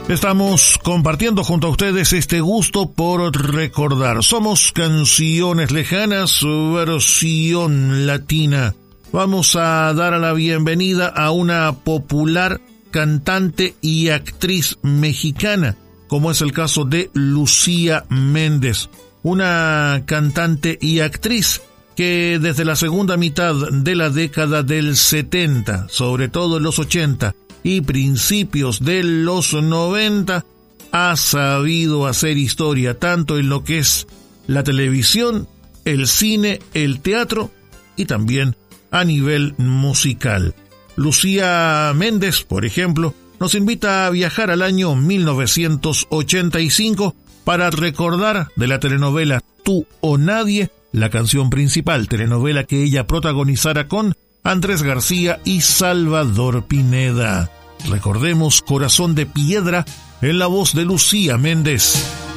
Estamos compartiendo junto a ustedes este gusto por recordar. Somos Canciones Lejanas, versión latina. Vamos a dar la bienvenida a una popular cantante y actriz mexicana, como es el caso de Lucía Méndez, una cantante y actriz que desde la segunda mitad de la década del 70, sobre todo en los 80 y principios de los 90, ha sabido hacer historia tanto en lo que es la televisión, el cine, el teatro y también a nivel musical. Lucía Méndez, por ejemplo, nos invita a viajar al año 1985 para recordar de la telenovela Tú o Nadie, la canción principal, telenovela que ella protagonizara con Andrés García y Salvador Pineda. Recordemos Corazón de Piedra en la voz de Lucía Méndez.